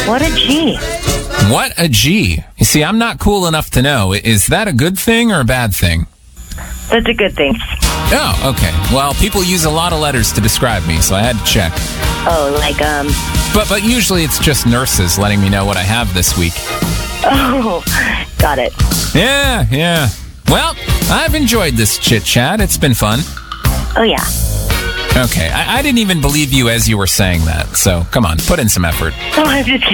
What a G. What a G. You see, I'm not cool enough to know. Is that a good thing or a bad thing? That's a good thing. Oh, okay. Well, people use a lot of letters to describe me, so I had to check. Oh, like, But usually it's just nurses letting me know what I have this week. Oh, got it. Yeah. Well, I've enjoyed this chit-chat. It's been fun. Oh, yeah. Okay, I didn't even believe you as you were saying that, so come on, put in some effort. Oh, I'm just kidding.